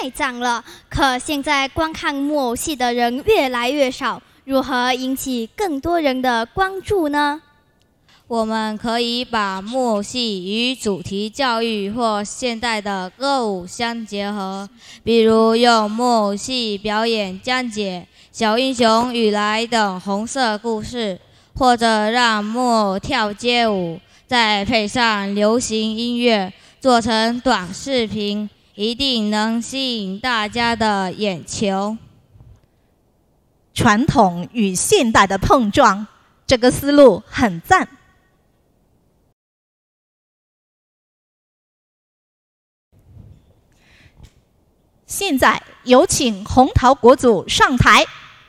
太脏了。可现在观看木偶戏的人越来越少，如何引起更多人的关注呢？ 我们可以把木偶戏与主题教育或现代的歌舞相结合，比如用木偶戏表演讲解小英雄与来等红色故事，或者让木偶跳街舞，再配上流行音乐，做成短视频，一定能吸引大家的眼球。 传统与现代的碰撞，这个思路很赞。现在有请红桃国组上台。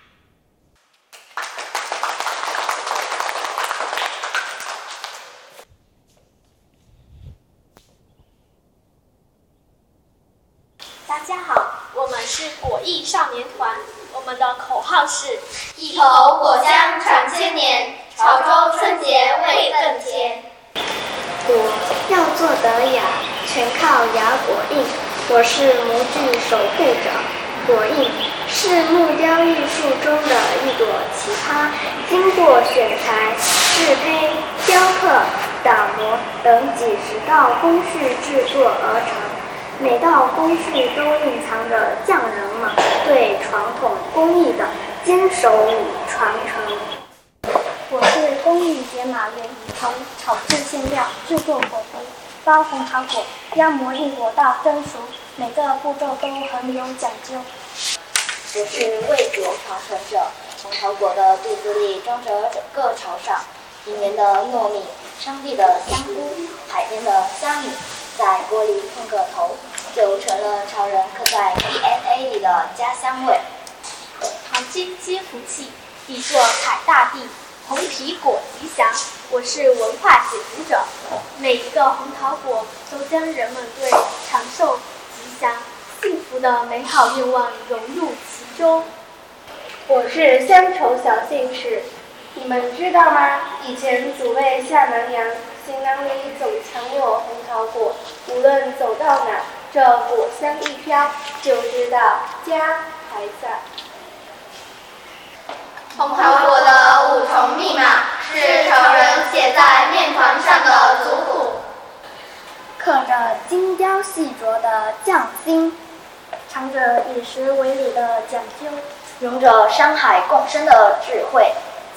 大家好，我们是果艺少年团，我们的口号是一口果香传千年，潮州春节味更甜。 果要做得雅，全靠雅果印。我是模具守护者，果印是木雕艺术中的一朵奇葩，经过选材、制胚、雕刻、打磨等几十道工序制作而成。每道工序都蕴藏着匠人们对传统工艺的坚守与传承。 我是工艺解码员，从炒制馅料、制作果皮、包红桃果、压模硬果到蒸熟，每个步骤都很有讲究。 我是味觉传承者，红桃果的肚子里装着整个潮汕，里面的糯米、山地的香菇、海边的虾米，在锅里碰个头，就成了潮人刻在 DNA 里的家乡味。 桃金接福气，地硕采大地，红皮果吉祥。我是文化解读者，每一个红桃果都将人们对长寿、吉祥、幸福的美好愿望融入其中。 我是乡愁小姓氏，你们知道吗？以前祖辈下南洋，行囊里总藏有红桃果，无论走到哪，这果香一飘，就知道家还在。 红桃果的5重密码是潮人写在面团上的族谱， 刻着精雕细琢的匠心， 藏着以食为礼的讲究， 融着山海共生的智慧。